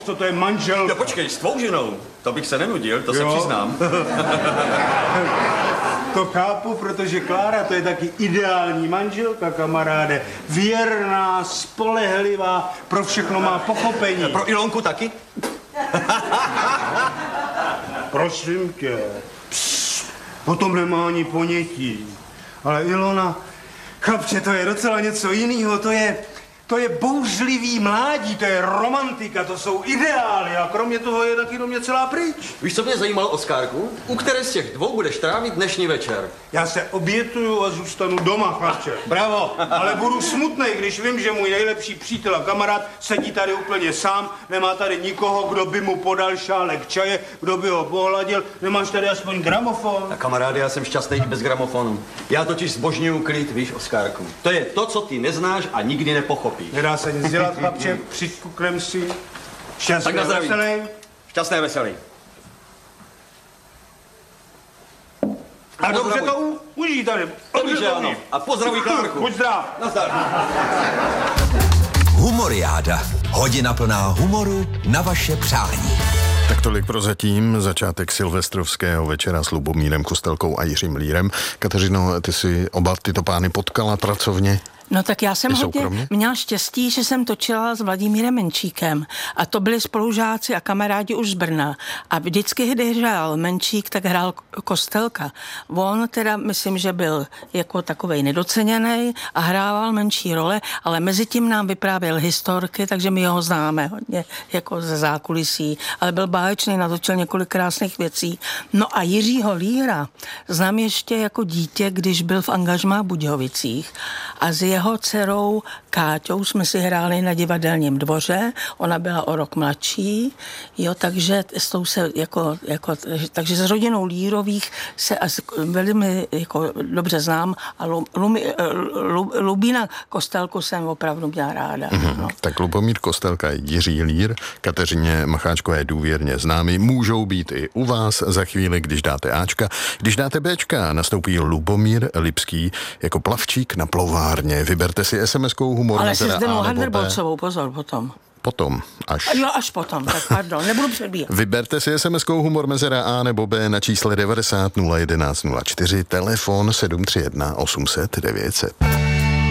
Co to je manžel? No počkej, s tvou ženou, to bych se nenudil, to se přiznám. To chápu, protože Klára to je taky ideální manželka, kamaráde. Věrná, spolehlivá, pro všechno má pochopení. Pro Ilonku taky? Prosím tě, o tom nemá ani ponětí. Ale Ilona, chlapče, to je docela něco jiného, to je bouřlivý mládí, to je romantika, to jsou ideály a kromě toho je taky do mě celá pryč. Víš, co mě zajímalo, Oskárku? U které z těch dvou budeš trávit dnešní večer? Já se obětuju a zůstanu doma, chlapče. Bravo! Ale budu smutnej, když vím, že můj nejlepší přítel a kamarád sedí tady úplně sám, nemá tady nikoho, kdo by mu podal šálek čaje, kdo by ho pohladil. Nemáš tady aspoň gramofon? A kamaráde, já jsem šťastný i bez gramofonu. Já totiž zbožňuju klid, víš, Oskárku. To je to, co ty neznáš a nikdy nepochopíš. Nedá se nic dělat, chlapče, přikuknem si. Šťastný Tak na zdraví. veselý. Šťastné veselý. A dobře to užij tady. Dobře, ano. A pozdravuj Klárku. Buď zdrav. Nazdar. Humoriáda. Hodina plná humoru na vaše přání. Tak tolik prozatím začátek silvestrovského večera s Lubomírem Kostelkou a Jiřím Lírem. Kateřino, ty si oba tyto pány potkala pracovně? No tak já jsem hodně měla štěstí, že jsem točila s Vladimírem Menčíkem a to byli spolužáci a kamarádi už z Brna. A vždycky, když hrál Menčík, tak hrál Kostelka. On teda, myslím, že byl jako takovej nedoceněný a hrával menší role, ale mezi tím nám vyprávěl historky, takže my ho známe hodně jako ze zákulisí, ale byl báječný, natočil několik krásných věcí. No a Jiřího Líra znám ještě jako dítě, když byl v angažmá v Budějovicích a z jeho dcerou Káťou jsme si hráli na Divadelním dvoře, ona byla o rok mladší, jo, takže s tou se takže s rodinou Lírových se velmi jako dobře znám a Lubína Kostelku jsem opravdu měla ráda. No. Tak Lubomír Kostelka, Jiří Lír, Kateřině Macháčkové důvěrně známí, můžou být i u vás za chvíli, když dáte Ačka. Když dáte Bčka, nastoupí Lubomír Lipský jako plavčík na plovárně. Vyberte si SMS-kou humor. Ale si Zdenou Handerbolcovou, pozor, potom. Potom, až. Jo, až potom, tak pardon, nebudu předbíhat. Vyberte si SMS-kou humor mezera A nebo B na čísle 90 011 04, telefon 731 800 900.